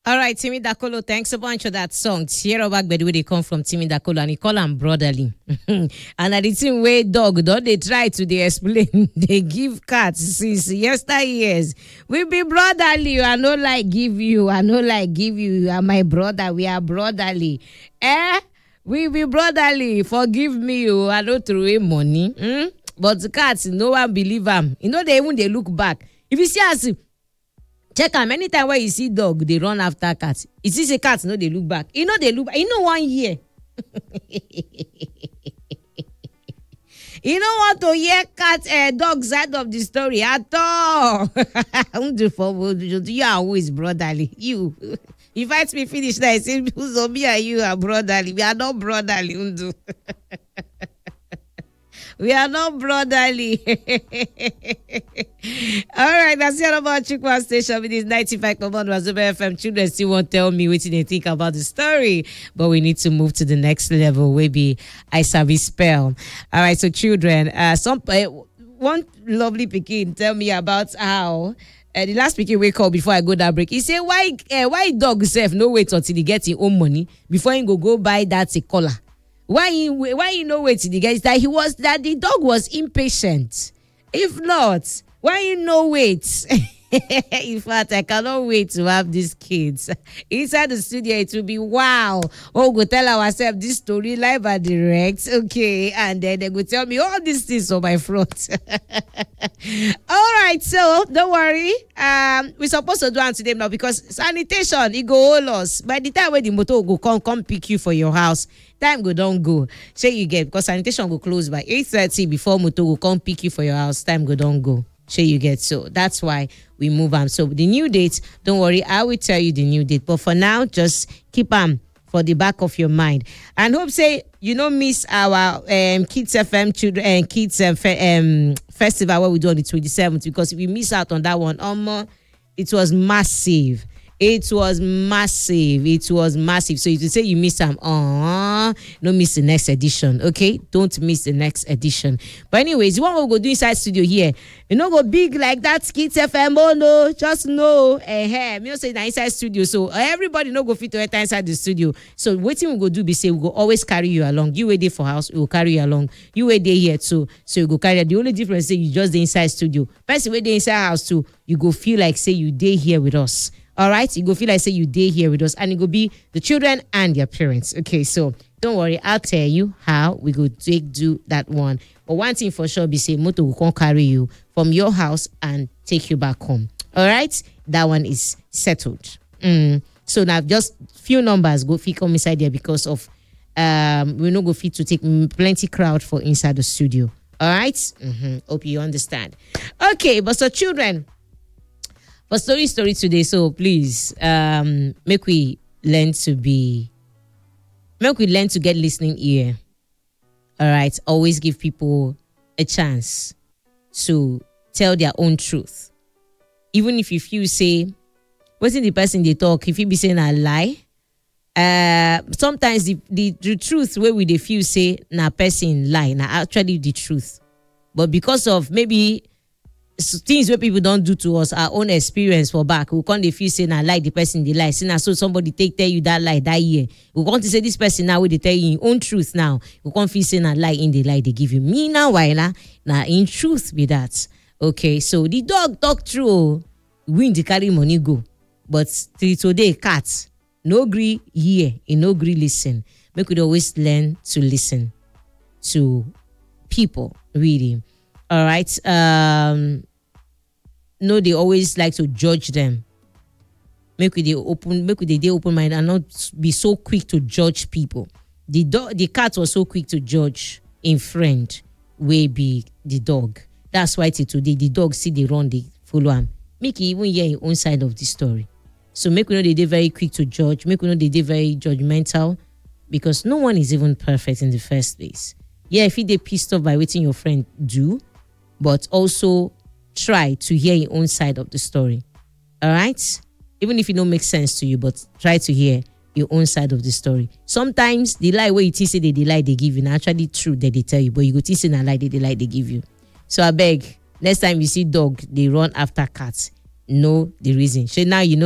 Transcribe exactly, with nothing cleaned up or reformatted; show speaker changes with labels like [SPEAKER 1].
[SPEAKER 1] All right, Timmy Dakolo, thanks a bunch for that song. Sierra back where they come from Timmy Dakolo and he call him brotherly. And at the same way, dog, don't they try to they explain? They give cats since yesteryears. We be brotherly. I know like give you. I know like give you. You are my brother. We are brotherly. Eh? We be brotherly. Forgive me. You. I don't throw away money. Hmm? But the cats, no one believe them. You know, they even they look back. If you see us, check am anytime where you see dog, they run after cat. You see say cat, no, they look back. You know they look back. You know one year. You don't want to hear cat uh, dog side of the story at all. You are always brotherly. You. If I me finish that, I say, so me and you are brotherly. We are not brotherly. Undu. We are not brotherly. All right, that's all about Chukwa Station with this ninety-five point one Wazobia F M. Children still won't tell me what they think about the story, but we need to move to the next level. Maybe I sabi spell. All right, so children, uh, some uh, one lovely pikin tell me about how uh, the last pikin wake up before I go that break. He say why uh, why dog self no wait until he get his own money before he go go buy that a collar. Why he why he no wait till the guys that he was that the dog was impatient. If not, why you no wait? In fact, I cannot wait to have these kids inside the studio. It will be wow. Oh, go tell ourselves this story live and direct, okay? And then they go tell me all these things on my front. All right, so don't worry. Um, we're supposed to do it today now because sanitation it go hold us. By the time when the motor go come come pick you for your house, time go don't go. Say you get because sanitation go close by eight thirty before motor go come pick you for your house. Time go don't go. Sure you get so that's why we move on. So the new date, don't worry, I will tell you the new date. But for now, just keep them um, for the back of your mind. And hope say you don't miss our um, Kids F M children and uh, Kids um, fe- um, festival where we do on the twenty-seventh because if you miss out on that one, um, uh, it was massive. It was massive. It was massive. So if you say you miss some, uh don't miss the next edition. Okay, don't miss the next edition. But anyways, you want to go do inside studio here? You know, go big like that. Kids F M. Oh no, just know. Eh, eh. Me say na inside studio. So everybody no go fit to enter inside the studio. So what we go do be say we go always carry you along. You wait there for house, we will carry you along. You wait there here too, so you go carry. The only difference is you just the inside studio. Person wait there inside house too, you go feel like say you day here with us. All right, you go feel like say you day here with us, and it go be the children and their parents. Okay, so don't worry, I'll tell you how we go take do that one. But one thing for sure be say motor will come carry you from your house and take you back home. All right, that one is settled. Mm. So now just few numbers go fit come inside there because of um we no go fit to take plenty crowd for inside the studio. All right, mm-hmm. Hope you understand. Okay, but so children. For story story today, so please um make we learn to be make we learn to get listening ear. All right, always give people a chance to tell their own truth. Even if you feel say wasn't the person they talk, if you be saying a lie, uh sometimes the, the, the truth where we they feel say na person lie, na actually the truth. But because of maybe things where people don't do to us, our own experience for back, we can't feel say na lie the person they lie. Say so somebody take tell you that lie that year. We want to say this person now where they tell you your own truth now. We can't feel say na lie in the lie they give you. Me now why na na in truth be that. Okay, so the dog talk true, win the carry money go. But till today cat no agree hear, and no agree listen. Make we always learn to listen to people really. All right. Um, no, they always like to judge them. Make we they open, make we they open mind and not be so quick to judge people. The dog, the cat was so quick to judge in friend, way be the dog. That's why till today the dog see they run, they follow him. Make you even hear your own side of the story. So make we know they they very quick to judge. Make we know they they very judgmental, because no one is even perfect in the first place. Yeah, if you they pissed off by waiting your friend do. But also try to hear your own side of the story. All right? Even if it don't make sense to you, but try to hear your own side of the story. Sometimes the lie where you think say they, the lie they give you, actually true that they tell you, but you go think say na lie they, the lie they give you. So I beg, next time you see dog, they run after cats. Know the reason. So now you know